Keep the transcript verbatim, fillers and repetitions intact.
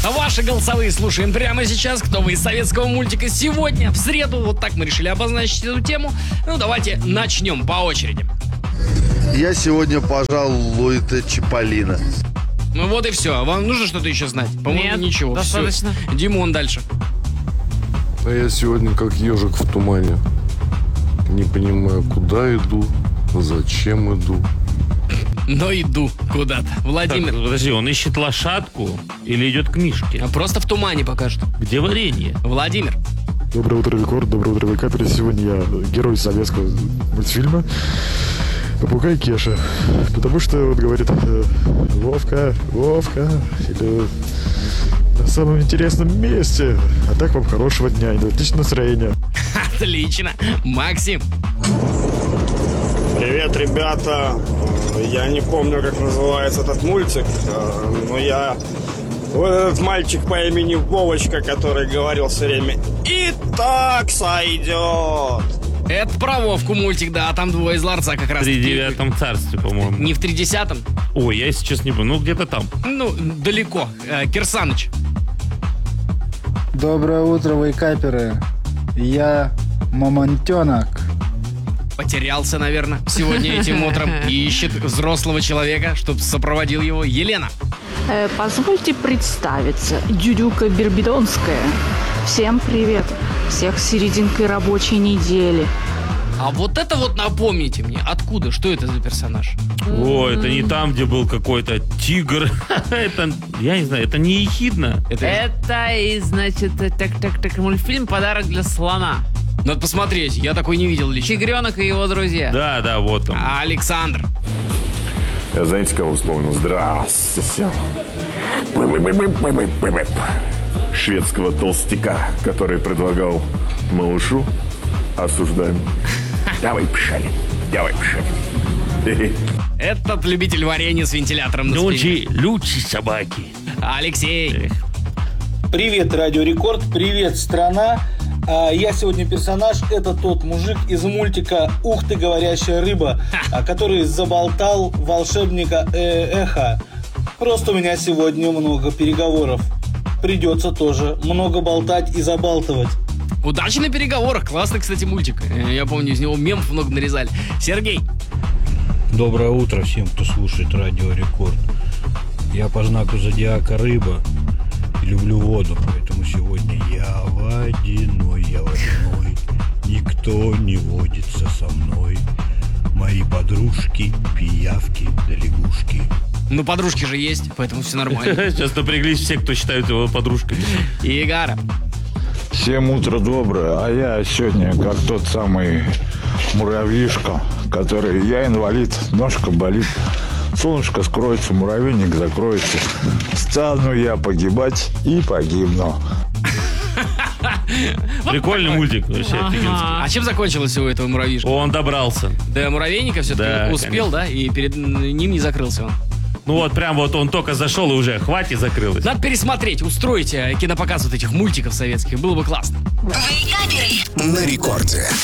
Ваши голосовые слушаем прямо сейчас. Кто вы из советского мультика сегодня, в среду? Вот так мы решили обозначить эту тему. Ну, давайте начнем по очереди. Я сегодня, пожалуй, это Чиполлино. Ну вот и все. Вам нужно что-то еще знать? По-моему, Нет, ничего. достаточно. Все. Димон дальше. А я сегодня как ежик в тумане. Не понимаю, куда иду, зачем иду. Но иду куда-то. Владимир. Так, подожди, он ищет лошадку или идет к Мишке? А просто в тумане покажет. Где варенье? Владимир. Доброе утро, Рекорд. Доброе утро, Вейкаперы. Сегодня я герой советского мультфильма «Попугай Кеша». Потому что он говорит э, «Вовка, Вовка» или «На самом интересном месте». А так вам хорошего дня и отличного настроения. Отлично. Максим. Привет, ребята. Я не помню, как называется этот мультик, но я... Вот этот мальчик по имени Вовочка, который говорил все время «И так сойдет». Это про Вовку мультик, да, там двое из ларца как раз. В тридевятом царстве, по-моему. Не в тридесятом? Ой, я сейчас не помню, ну где-то там. Ну, далеко. Э, Кирсаныч. Доброе утро, вейкаперы. Я мамонтенок. Потерялся, наверное, сегодня этим утром и ищет взрослого человека, чтобы сопроводил его. Елена. Э, позвольте представиться. Дюдюка Бербидонская. Всем привет. Всех с серединкой рабочей недели. А вот это вот напомните мне, откуда, что это за персонаж? О, это не там, где был какой-то тигр. Это, я не знаю, это не ехидно. Это, Это и, значит, так-так-так, мультфильм «Подарок для слона». надо посмотреть, я такой не видел лично. Тигренок и его друзья. Да, да, вот он. А Александр. Я знаете, кого вспомнил? Здравствуйте. Шведского толстяка, который предлагал малышу осуждаем. Давай пшали, давай пшали. Этот любитель варенья с вентилятором на спине. Лучи, лучи собаки. Алексей. Привет, Радио Рекорд, привет, страна. А, я сегодня персонаж, это тот мужик из мультика «Ух ты, говорящая рыба», а, который заболтал волшебника э Эхо. Просто у меня сегодня много переговоров. Придется тоже много болтать и забалтывать. Удачи на переговорах. Классный, кстати, мультик. Я помню, из него мемов много нарезали. Сергей. Доброе утро всем, кто слушает Радио Рекорд. Я по знаку зодиака рыба и люблю воду, поэтому сегодня я водяной, я водяной. Никто не водится со мной. Мои подружки, пиявки да лягушки. Ну, подружки же есть, поэтому все нормально. Сейчас напряглись все, кто считает его подружкой. Игара. Всем утро доброе, а я сегодня как тот самый муравьишка, который я инвалид, ножка болит, солнышко скроется, муравейник закроется, стану я погибать и погибну. Прикольный мультик вообще. Ага. А чем закончилось у этого муравьишка? Он добрался. До муравейника все-таки Да, успел, конечно. да? И перед ним не закрылся он. Ну вот прям вот он только зашел и уже хватит, закрылось. Надо пересмотреть, устроить кинопоказ вот этих мультиков советских. Было бы классно. На рекорде.